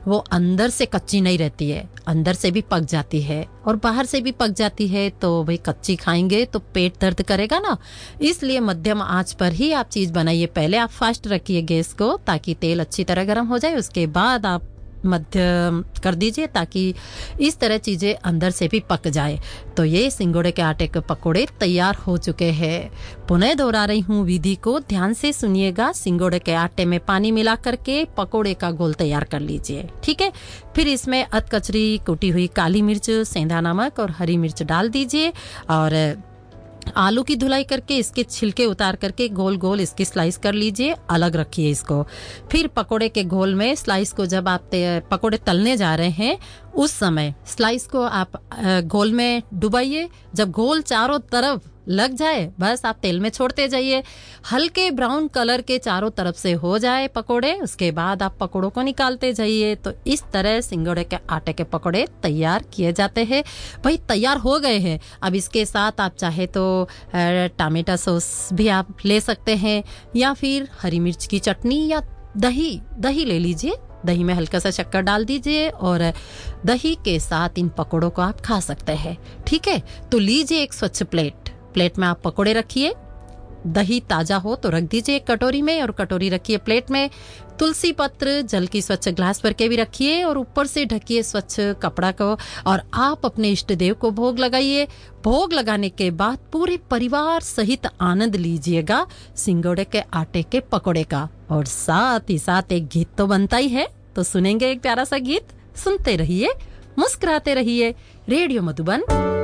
वो अंदर से कच्ची नहीं रहती है, अंदर से भी पक जाती है और बाहर से भी पक जाती है। तो भाई कच्ची खाएंगे तो पेट दर्द करेगा ना, इसलिए मध्यम आंच पर ही आप चीज़ बनाइए। पहले आप फास्ट रखिए गैस को ताकि तेल अच्छी तरह गर्म हो जाए, उसके बाद आप मध्यम कर दीजिए ताकि इस तरह चीज़ें अंदर से भी पक जाए। तो ये सिंगोड़े के आटे के पकोड़े तैयार हो चुके हैं। पुनः दोहरा रही हूँ विधि को, ध्यान से सुनिएगा। सिंगोड़े के आटे में पानी मिला करके पकोड़े का गोल तैयार कर लीजिए, ठीक है। फिर इसमें अधकचरी, कुटी हुई काली मिर्च, सेंधा नमक और हरी मिर्च डाल दीजिए और आलू की धुलाई करके इसके छिलके उतार करके गोल गोल इसकी स्लाइस कर लीजिए, अलग रखिए इसको। फिर पकोड़े के घोल में स्लाइस को जब आप पकोड़े तलने जा रहे हैं उस समय स्लाइस को आप घोल में डुबाइए। जब घोल चारों तरफ लग जाए बस आप तेल में छोड़ते जाइए, हल्के ब्राउन कलर के चारों तरफ से हो जाए पकोड़े, उसके बाद आप पकोड़ों को निकालते जाइए। तो इस तरह सिंगोड़े के आटे के पकोड़े तैयार किए जाते हैं। भाई तैयार हो गए हैं। अब इसके साथ आप चाहे तो टमाटो सॉस भी आप ले सकते हैं या फिर हरी मिर्च की चटनी या दही ले लीजिए। दही में हल्का सा शक्कर डाल दीजिए और दही के साथ इन पकोड़ों को आप खा सकते हैं, ठीक है। तो लीजिए एक स्वच्छ प्लेट में आप पकोड़े रखिए। दही ताजा हो तो रख दीजिए एक कटोरी में और कटोरी रखिए प्लेट में। तुलसी पत्र जल की स्वच्छ ग्लास भर के भी रखिए और ऊपर से ढकिए स्वच्छ कपड़ा को और आप अपने इष्ट देव को भोग लगाइए। भोग लगाने के बाद पूरे परिवार सहित आनंद लीजिएगा सिंगोड़े के आटे के पकोड़े का। और साथ ही साथ एक गीत तो बनता ही है, तो सुनेंगे एक प्यारा सा गीत। सुनते रहिए, मुस्कुराते रहिए। रेडियो मधुबन